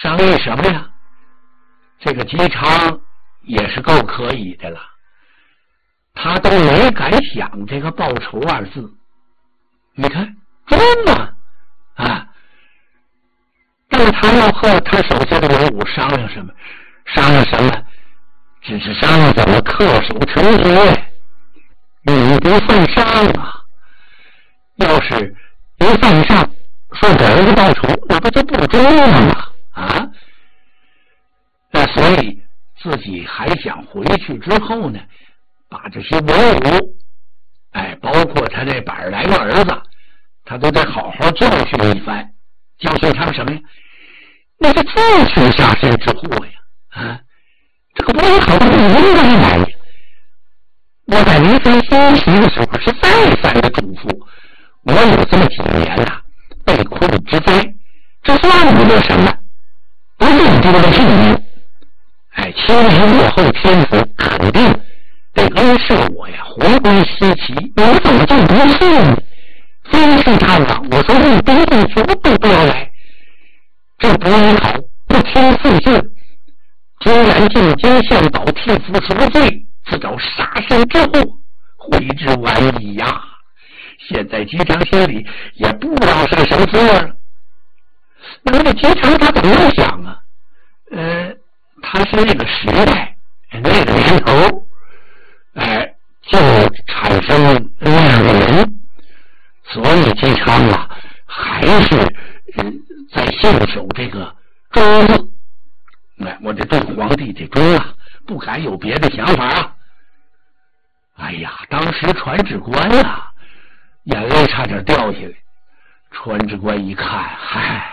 商议什么呀？这个姬昌也是够可以的了，他都没敢想这个报仇二字。你看真的啊，但是他要和他手下的人物商量什么？商量什么？只是商量怎么恪守成约，永不犯上啊！要是一犯上，说给儿子报仇，那不就不忠了吗？啊！那所以自己还想回去之后呢，把这些文武，包括他这100来个儿子，他都得好好教训一番。教训他们什么呀？那是自取下身之祸呀！啊，这个不是好的不应该来呀！我在临分休息的时候是再三的嘱咐，我有这么几年啊，被困之灾，这算不得什么，不用丢了性命。7年过后，天子肯定得恩赦我呀，回归西岐。你怎么就不信呢？非是他了，我说你不用绝对不要来。这伯邑考不听父训，竟然进京向导替父赎罪，自找杀身之祸，悔之晚矣呀！现在姬昌心里也不知道是什么滋味。那么姬昌他怎么样想啊？他是那个时代那个年头，就产生那样的人，所以姬昌啊，还是在信守这个忠字。我这对皇帝这忠啊，不敢有别的想法啊。哎呀，当时传旨官啊，眼泪差点掉下来。传旨官一看，嗨，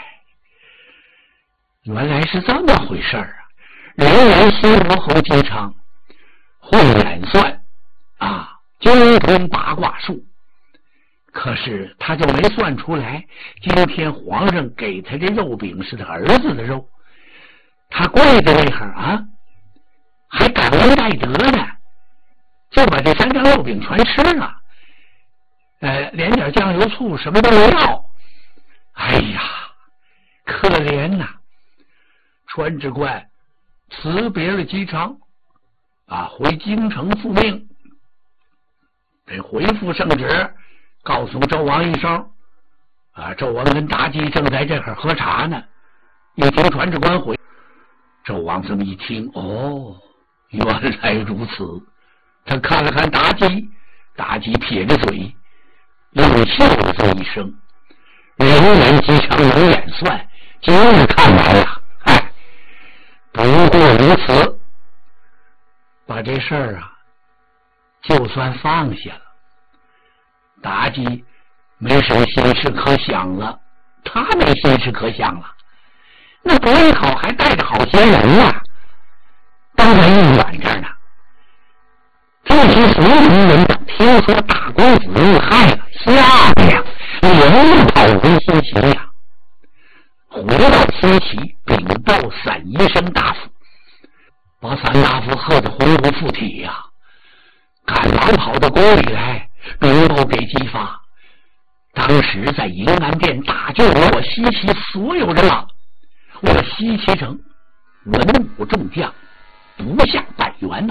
原来是这么回事啊！仍然西伯侯姬昌会演算啊，精通八卦术，可是他就没算出来，今天皇上给他这肉饼是他儿子的肉，他跪在那行啊，还感恩戴德呢，就把这3张肉饼全吃了，连点酱油醋什么都没要。哎呀，可怜呐！传旨官辞别了姬昌啊，回京城复命，得回复圣旨，告诉纣王一声啊。纣王跟妲己正在这块喝茶呢，一听传旨官回，纣王这么一听，哦，原来如此。他看了看妲己，妲己撇着嘴，又笑了这一声。仍然姬昌能演算，今日看来呀，不过如此，把这事儿啊，就算放下了。妲己没什么心事可想了，他没心事可想了。那伯邑考还带着好些人啊，当在一晚上呢。这些随从人听说大公子遇害了，吓得呀，连跑回西岐呀。回到西岐，禀报散宜生大夫，把散大夫喝得魂不附体呀，赶忙跑到宫里来禀报给姬发。当时在迎南殿大救了我西岐所有人马，我西岐城文武众将不下100员呐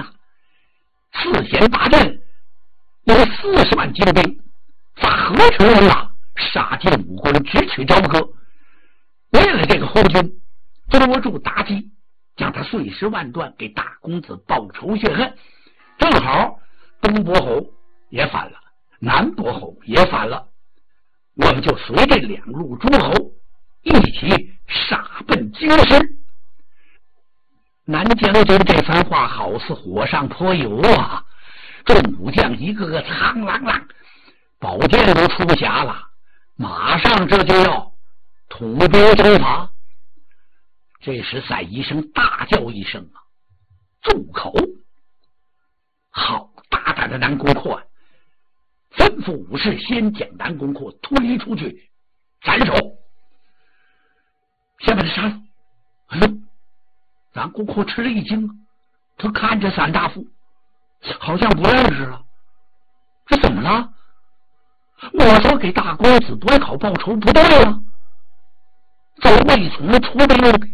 ，4贤8阵，有40万精兵，发合成人马，杀进武关，直取朝歌。为了这个后军，捉住妲己，将他碎尸万段，给大公子报仇雪恨。正好东伯侯也反了，南伯侯也反了，我们就随这2路诸侯一起杀奔京师。南将军这番话好似火上泼油啊！众武将一个个苍啷啷，宝剑都出匣了，马上这就要统兵征伐。这时散宜生大叫一声啊，住口！好大胆的南宫阔，吩咐武士先将南宫阔推出去斩首，先把他杀了。哎呦，南宫阔吃了一惊，他看着散大夫好像不认识了，这怎么了？我说给大公子伯邑考报仇不对了，怎么魏从出兵